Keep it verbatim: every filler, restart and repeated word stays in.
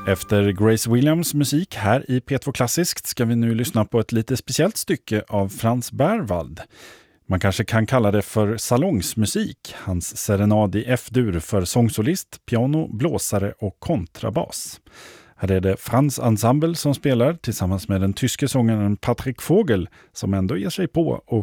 Efter Grace Williams musik här i P två Klassiskt ska vi nu lyssna på ett lite speciellt stycke av Franz Berwald. Man kanske kan kalla det för salongsmusik, hans serenad i F-dur för sångsolist, piano, blåsare och kontrabas. Här är det Franz Ensemble som spelar tillsammans med den tyske sångaren Patrick Vogel som ändå ger sig på och